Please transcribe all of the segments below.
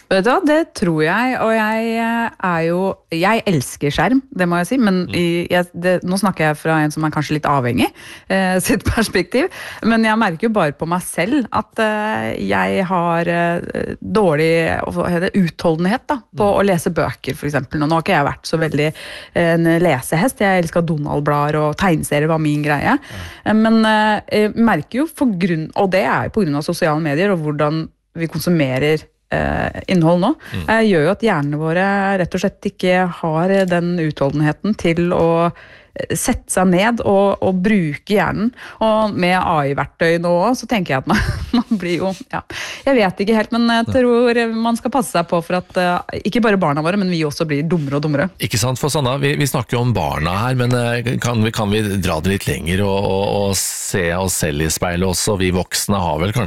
Vet du hva, det tror jeg, og jeg elsker skjerm, det må jeg si, men nå snakker jeg fra en som er kanskje litt avhengig, sitt perspektiv, men jeg merker jo bare på meg selv at jeg har dårlig utholdenhet da, på å lese bøker, for eksempel. Nå har ikke jeg vært så veldig en lesehest, jeg elsker Donald-blader og tegneserier var min greie, men jeg merker jo og det er jo på grunn av sosiale medier og hvordan vi konsumerer innhold nå, gjør jo at hjernene våre rett og slett ikke har den utholdenheten til å sette seg ned og bruke hjernen. Og med AI-verktøy nå så tenker jeg at man blir jo, jeg vet ikke helt, men jeg tror man skal passe seg på for at ikke bare barna våre, men vi også blir dummere og dummere. Ikke sant, for Sanna, vi snakker jo om barna her, men kan vi dra det litt lenger og se oss selv i speilet også? Vi voksne har vel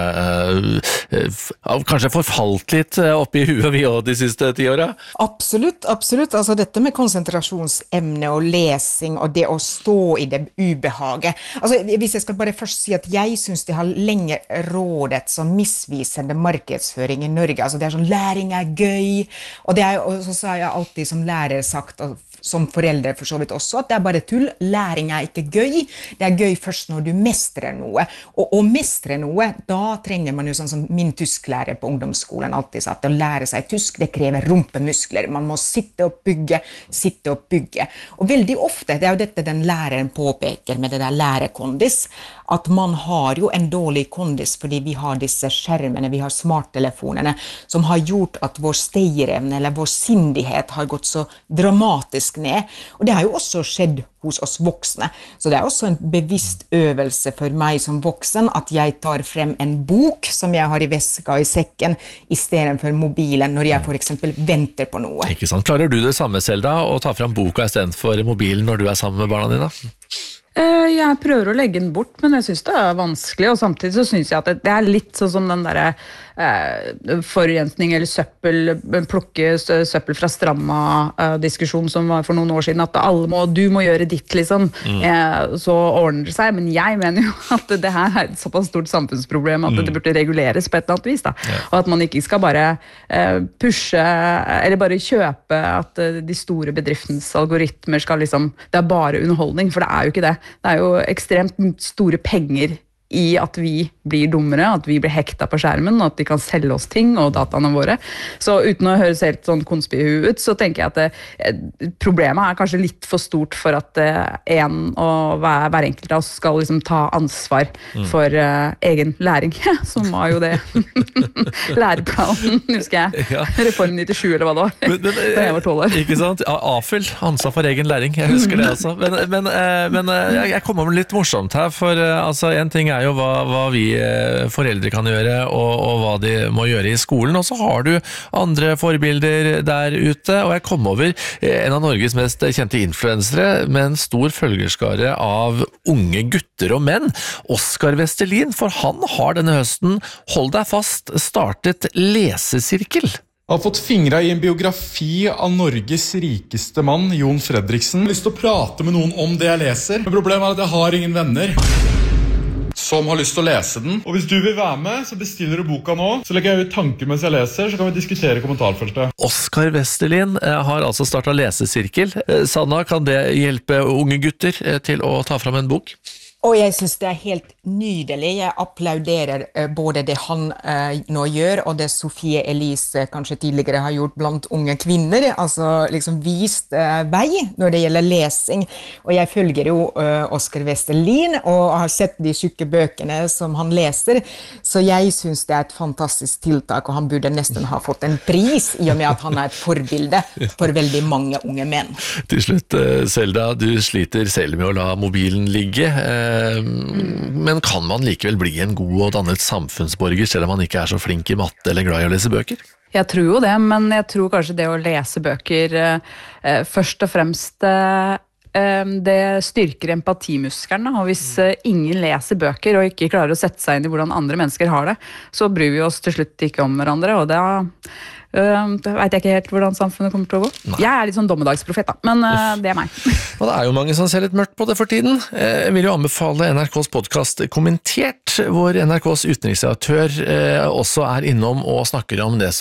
kanskje forfalt litt opp i huet vi også de siste 10 årene? Absolutt. Altså dette med konsentrasjonsemne og lesing og det å stå i det ubehaget. Altså hvis jeg skal bare først si at jeg synes det har lenge rådet som misvisende markedsføring i Norge. Altså det er sånn, læring er gøy, og det er, og så har jeg alltid som lærer sagt, og som foreldre for så vidt også, at det er bare tull. Læring er ikke gøy. Det er gøy først når du mestrer noe. Og å mestre noe, da trenger man jo sånn som min tysklærer på ungdomsskolen alltid sa, at å lære seg tysk, det krever rumpemuskler. Man må sitte og bygge. Og veldig ofte, det er jo dette den læreren påpeker med det der lærekondis, at man har jo en dårlig kondis fordi vi har disse skjermene, vi har smarttelefonene, som har gjort at vår stayerevne eller vår sindighet har gått så dramatisk ned. Og det har jo også skjedd hos oss voksne. Så det er også en bevisst øvelse for meg som voksen at jeg tar frem en bok som jeg har i veska og i sekken i stedet for mobilen når jeg for eksempel venter på noe. Ikke sant? Klarer du det samme selv da, å ta frem boka i stedet for mobilen når du er sammen med barna dine? Jeg prøver å legge den bort, men jeg synes det er vanskelig, og samtidig så synes jeg at det er litt sånn som den der forurensning eller søppel, plukke søppel fra stranda-diskusjon som var for noen år siden, at du må gjøre ditt, liksom, så ordner det seg, men jeg mener jo at det her er et såpass stort samfunnsproblem at det burde reguleres på et eller annet vis, da. Og at man ikke skal bare pushe, eller bare kjøpe at de store bedriftens algoritmer skal liksom, det er bare underholdning, for det er jo ikke det. Det er jo ekstremt store penger i at vi blir dummere, at vi blir hekta på skjermen, og at de kan selge oss ting og dataene våre. Så uten å høres helt sånn konspihu ut, så tenker jeg at problemet er kanskje litt for stort for at en og hver enkelt av oss skal liksom ta ansvar for egen læring, som var jo det læreplanen, husker jeg. Reform 97 eller hva det var, da jeg var 12 år. Ikke sant? AFIL, ansvar for egen læring, jeg husker det altså. Men jeg kommer med litt morsomt her, for altså, en ting er jo hva vi foreldre kan gjøre og hva de må gjøre i skolen, og så har du andre forbilder der ute, og jeg kom over en av Norges mest kjente influensere med en stor følgerskare av unge gutter og menn, Oskar Vestelin, for han har denne høsten, hold deg fast, startet lesesirkel. Jeg har fått fingret i en biografi av Norges rikeste mann, Jon Fredriksen. Jeg har lyst til å prate med noen om det jeg leser, men problemet er at jeg har ingen venner som har lyst til å lese den. Og hvis du vil være med, så bestiller du boka nå. Så legger jeg ut tanker mens jeg leser, så kan vi diskutere i kommentarfeltet. Oskar Vestelin har altså startet lesesirkel. Sanna, kan det hjelpe unge gutter til å ta fram en bok? Og jeg synes det er helt nydelig. Jeg applauderer både det han nå gjør, og det Sofie Elise kanskje tidligere har gjort blant unge kvinner, altså liksom vist vei når det gjelder lesing. Og jeg følger jo Oskar Vestelin, og har sett de tjukke bøkene som han leser, så jeg synes det er et fantastisk tiltak, og han burde nesten ha fått en pris, i og med at han er et forbilde for veldig mange unge menn. Til slutt, Selda, du sliter selv med å la mobilen ligge, men kan man likevel bli en god og dannet samfunnsborger selv om man ikke er så flink i matte eller glad i å lese bøker? Jeg tror jo det, men jeg tror kanskje det å lese bøker først og fremst det styrker empatimuskelen, og hvis ingen leser bøker og ikke klarer å sette seg inn i hvordan andre mennesker har det, så bryr vi oss til slutt ikke om hverandre, og da vet jeg ikke helt hvordan samfunnet kommer til å gå. Nei. Jeg er litt sånn dommedagsprofet da, men det er meg. Og det er jo mange som ser litt mørkt på det for tiden. Jeg vil jo anbefale NRKs podcast Kommentert, hvor NRKs utenriksredaktør også er innom og snakker om det som